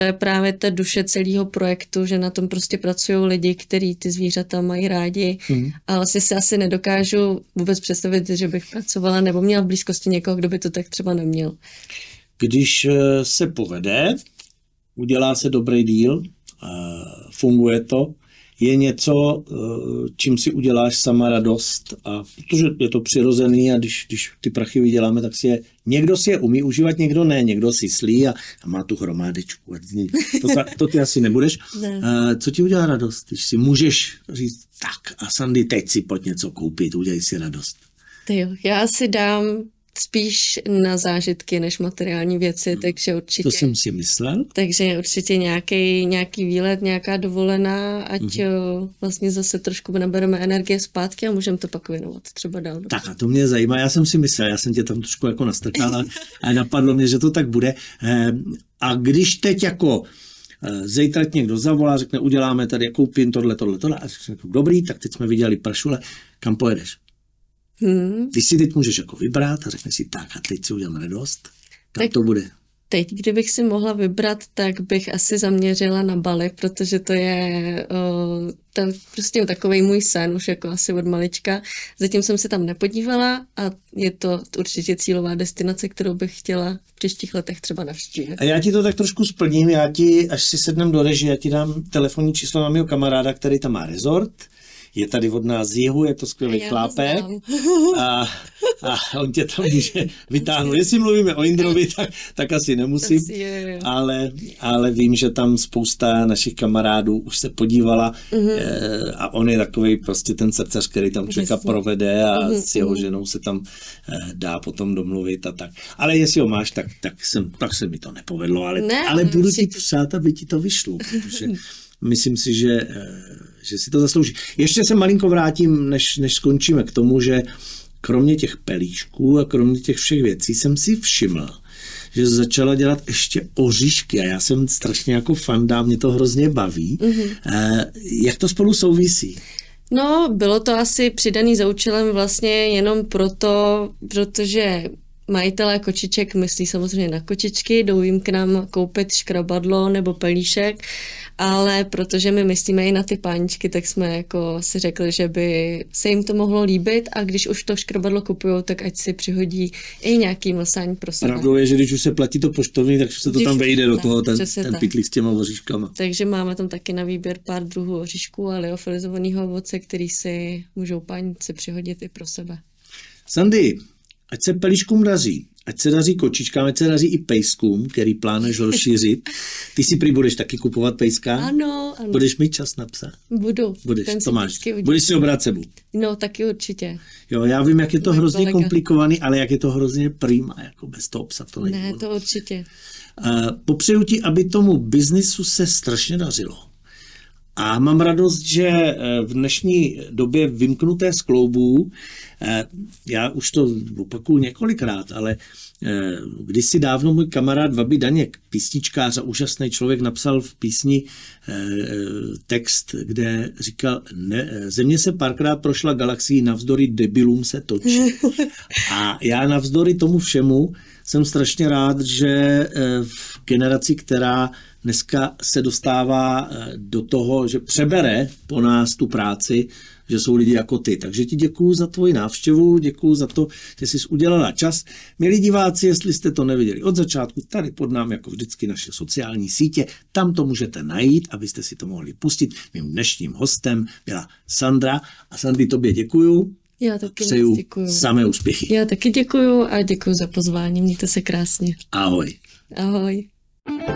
To je právě ta duše celého projektu, že na tom prostě pracují lidi, kteří ty zvířata mají rádi. A vlastně si asi nedokážu vůbec představit, že bych pracovala nebo měla v blízkosti někoho, kdo by to tak třeba neměl. Když se povede, udělá se dobrý deal, funguje to, je něco, čím si uděláš sama radost, a protože je to přirozený a když ty prachy vyděláme, tak někdo si je umí užívat, někdo ne, někdo si slí a má tu hromádečku. To ty asi nebudeš. Ne. Co ti udělá radost, když si můžeš říct, tak a Sandy, teď si pojď něco koupit, udělej si radost. Já si dám spíš na zážitky než materiální věci, takže určitě. To jsem si myslel. Takže určitě nějaký výlet, nějaká dovolená, ať vlastně zase trošku nabereme energie zpátky a můžeme to pak věnovat třeba dál. Tak a to mě zajímá, já jsem si myslel, já jsem tě tam trošku jako nastrkal a napadlo mě, že to tak bude. A když teď jako zítra někdo zavolá, řekne, uděláme tady, koupím tohle a řekne, dobrý, tak teď jsme viděli pršule, kam pojedeš? Ty si teď můžeš jako vybrat a řekne si tak a teď si udělám radost, tak to bude. Teď, kdybych si mohla vybrat, tak bych asi zaměřila na Bali, protože to je prostě takovej můj sen, už jako asi od malička. Zatím jsem se tam nepodívala a je to určitě cílová destinace, kterou bych chtěla v příštích letech třeba navštívit. A já ti to tak trošku splním, až si sednem do režie, já ti dám telefonní číslo na mého kamaráda, který tam má rezort. Je tady od nás z jihu, je to skvělý chlápek a on tě tam může vytáhnout. Jestli mluvíme o Indrovi, tak asi nemusím, ale vím, že tam spousta našich kamarádů už se podívala a on je takový prostě ten srdcař, který tam člověka provede a s jeho ženou se tam dá potom domluvit a tak. Ale jestli ho máš, tak se mi to nepovedlo, ale budu ti přát, aby ti to vyšlo, protože myslím si, že si to zaslouží. Ještě se malinko vrátím, než skončíme k tomu, že kromě těch pelíšků a kromě těch všech věcí jsem si všiml, že začala dělat ještě oříšky a já jsem strašně jako fanda, mě to hrozně baví. Jak to spolu souvisí? No, bylo to asi přidaný za účelem vlastně jenom protože majitelé kočiček myslí samozřejmě na kočičky, jdou jim k nám koupit škrabadlo nebo pelíšek, ale protože my myslíme i na ty páničky, tak jsme jako si řekli, že by se jim to mohlo líbit a když už to škrabadlo kupujou, tak ať si přihodí i nějaký mlsání pro sebe. Pravdou je, že když už se platí to poštovní, tak se to tam vejde do toho, ten pytlík s těma oříškama. Takže máme tam taky na výběr pár druhů oříšků a liofilizovaného ovoce, který si můžou pánici přihodit i pro sebe. Sandy, ať se pelíškům daří, ať se daří kočičkám, ať se daří i pejskům, který plánuješ rozšířit. Ty si prý budeš taky kupovat pejska? Ano. Budeš mít čas na psa? Budu. Budeš, to máš. Budeš si obrat sebou? No, taky určitě. Jo, já vím, jak je to hrozně komplikovaný, ale jak je to hrozně prima, jako bez toho psa to nejde. Ne, to určitě. Popřeju ti, aby tomu biznisu se strašně dařilo. A mám radost, že v dnešní době vymknuté z kloubů, já už to opakuju několikrát, ale kdysi dávno můj kamarád Vaby Daněk, písničkář a úžasný člověk, napsal v písni text, kde říkal, Země se párkrát prošla galaxií, navzdory debilům se točí. A já navzdory tomu všemu jsem strašně rád, že v generaci, která dneska se dostává do toho, že přebere po nás tu práci, že jsou lidi jako ty. Takže ti děkuju za tvoji návštěvu, děkuju za to, že jsi udělala čas. Milí diváci, jestli jste to neviděli od začátku, tady pod námi jako vždycky naše sociální sítě, tam to můžete najít, abyste si to mohli pustit. Mým dnešním hostem byla Sandra a Sandy, tobě děkuju. Já taky přeju děkuju. Samé úspěchy. Já taky děkuju a děkuju za pozvání, mějte se krásně. Ahoj. Ahoj.